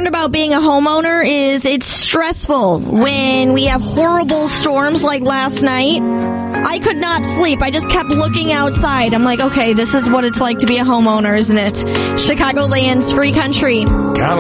learned about being a homeowner is it's stressful when we have horrible storms like last night. I could not sleep. I just kept looking outside. I'm like, okay, this is what it's like to be a homeowner, isn't it? Chicagoland's Free Country.